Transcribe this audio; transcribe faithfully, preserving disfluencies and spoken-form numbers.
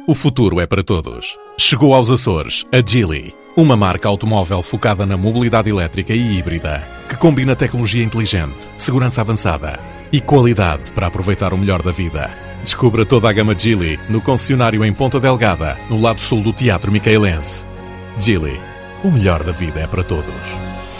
O futuro é para todos. Chegou aos Açores a Geely, uma marca automóvel focada na mobilidade elétrica e híbrida, que combina tecnologia inteligente, segurança avançada e qualidade para aproveitar o melhor da vida. Descubra toda a gama Geely no concessionário em Ponta Delgada, no lado sul do Teatro Micaelense. Geely, o melhor da vida é para todos.